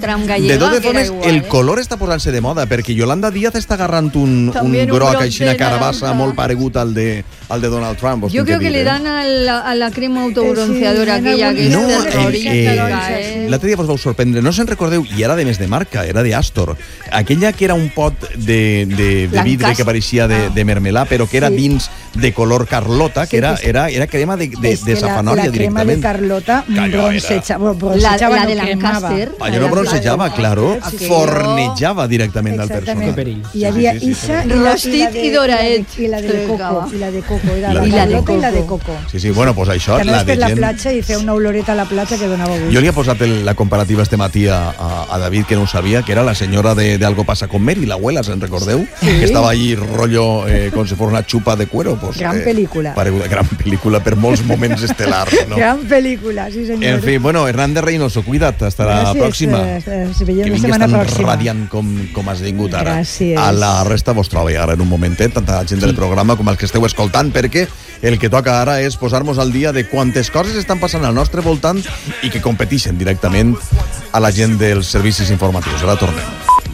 Trump gallega. De totes formes, el color està posant-se de moda, perquè Yolanda Díaz està agarrant un groc així a carabassa molt paregut al de Donald Trump. Yo creo que le dan a la crema autobronceadora aquella que és terrorífica. L'altre dia vos vau sorprendre, no se'n recordeu, i era de més de marca, era de Astor, aquella que era un pot de vidre que pareixia de mermelà, però que era dins de color Carlota, que era crema de safanòria directament. La crema de Carlota bronzejava, la de Lancaster. Allò no bronzejava, claro, fornejava directament al personatge. Hi havia Isa, Rostit i Doraet. I la de Coco. I la de Coco. Era la Carlota i la de Coco. Sí, bueno, pues això... Que anaves per la platja i feia una oloreta a la platja que donava gust. Jo li he posat la comparativa este matí a David, que no ho sabia, que era la senyora de Algo pasa con Mary, l'abuela, ¿se'n recordeu? Sí. Que estava allí rollo com si fos una xupa de cuero. Pues, gran pel·lícula. Gran pel·lícula per molts moments estel·lars, no? Gran pel·lícula, sí senyor. En fi, bueno, Hernández Reynoso, cuida't, hasta la pròxima. Ens veiem la setmana pròxima. Que vingues tan radiant com has vingut ara. Gràcies. A la resta vos trobo ara en un momentet, tanta gent del programa com els que esteu escoltant, perquè el que toca ara és posar-nos al dia de quantes coses estan passant al nostre voltant i que competeixen directament a la gent dels servicis informatius. Ara tornem.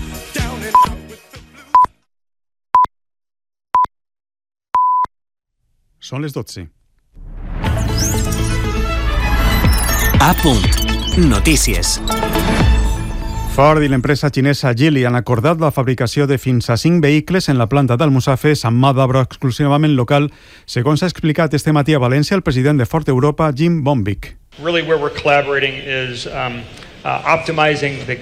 Són les 12. A punt. Notícies. Ford i l'empresa xinesa Geely han acordat la fabricació de fins a 5 vehicles en la planta d'Almussafes amb mà d'obra exclusivament local, segons ha explicat este matí a València el president de Ford Europa, Jim Bombic. Really where we're collaborating is optimizing the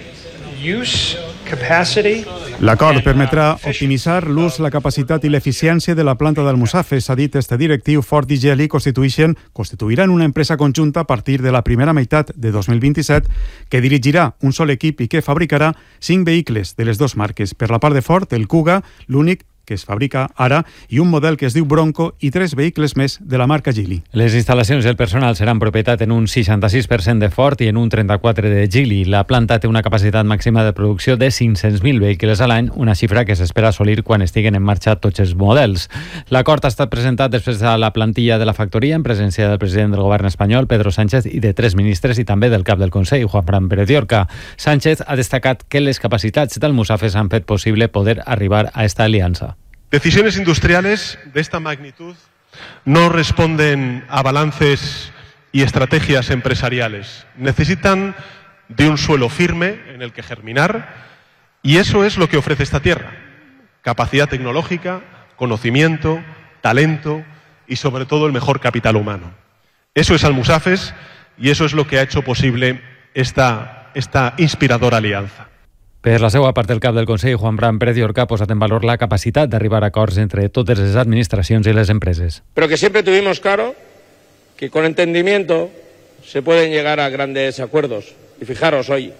use capacity. L'acord permetrà optimitzar l'ús, la capacitat i l'eficiència de la planta d'Almussafes. S'ha dit este directiu, Ford i Geely constituiran una empresa conjunta a partir de la primera meitat de 2027 que dirigirà un sol equip i que fabricarà 5 vehicles de les dues marques. Per la part de Ford, el Kuga, l'únic que es fabrica ara, i un model que es diu Bronco i 3 vehicles més de la marca Geely. Les instal·lacions del personal seran propietat en un 66% de Ford i en un 34% de Geely. La planta té una capacitat màxima de producció de 500.000 vehicles a l'any, una xifra que s'espera assolir quan estiguen en marxa tots els models. L'acord ha estat presentat després de la plantilla de la factoria en presència del president del govern espanyol, Pedro Sánchez, i de 3 ministres i també del cap del Consell, Juanfran Pérez Llorca. Sánchez ha destacat que les capacitats d'Almussafes han fet possible poder arribar a esta alianza. Decisiones industriales de esta magnitud no responden a balances y estrategias empresariales. Necesitan de un suelo firme en el que germinar, y eso es lo que ofrece esta tierra. Capacidad tecnológica, conocimiento, talento y sobre todo el mejor capital humano. Eso es Almussafes y eso es lo que ha hecho posible esta inspiradora alianza. Per la seva part, el cap del Consell, Juanfran Pérez Llorca, ha posat en valor la capacitat d'arribar a acords entre totes les administracions y les empreses. Pero que siempre tuvimos claro que con entendimiento se pueden llegar a grandes acuerdos. Y fijaros, hoy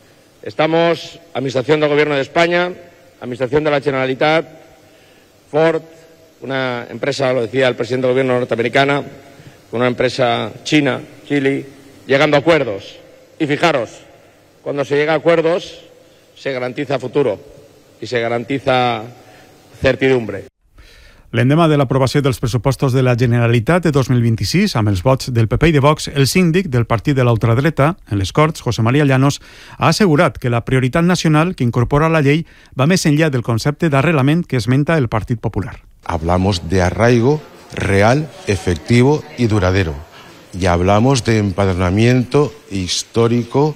estamos, Administración del Gobierno de España, Administración de la Generalitat, Ford, una empresa, lo decía el presidente del Gobierno norteamericana, una empresa china, Geely, llegando a acuerdos. Y fijaros, cuando se llega a acuerdos se garantiza futuro i se garantiza certidumbre. L'endemà de l'aprovació dels pressupostos de la Generalitat de 2026, amb els vots del PP i de Vox, el síndic del partit de la ultradreta, en les Corts, José María Llanos, ha assegurat que la prioritat nacional que incorpora la llei va més enllà del concepte d'arrelament que esmenta el Partit Popular. Hablamos de arraigo real, efectivo y duradero. Y hablamos de empadronamiento histórico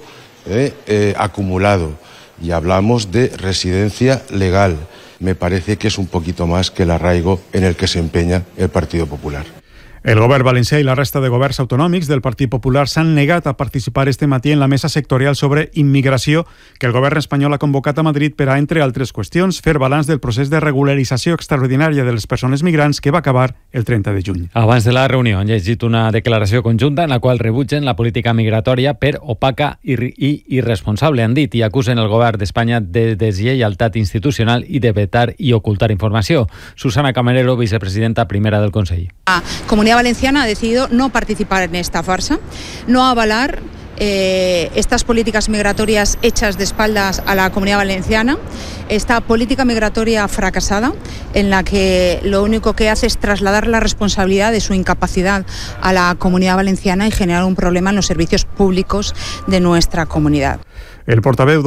acumulado. Y hablamos de residencia legal. Me parece que es un poquito más que el arraigo en el que se empeña el Partido Popular. El govern valencià i la resta de governs autonòmics del Partit Popular s'han negat a participar este matí en la mesa sectorial sobre immigració que el govern espanyol ha convocat a Madrid per a, entre altres qüestions, fer balanç del procés de regularització extraordinària de les persones migrants que va acabar el 30 de juny. Abans de la reunió han llegit una declaració conjunta en la qual rebutgen la política migratòria per opaca i irresponsable, han dit, i acusen el govern d'Espanya de deslleialtat institucional i de vetar i ocultar informació. Susana Camarero, vicepresidenta primera del Consell. La Comunidad Valenciana ha decidido no participar en esta farsa, no avalar estas políticas migratorias hechas de espaldas a la Comunidad Valenciana, esta política migratoria fracasada en la que lo único que hace es trasladar la responsabilidad de su incapacidad a la Comunidad Valenciana y generar un problema en los servicios públicos de nuestra comunidad. El portaveu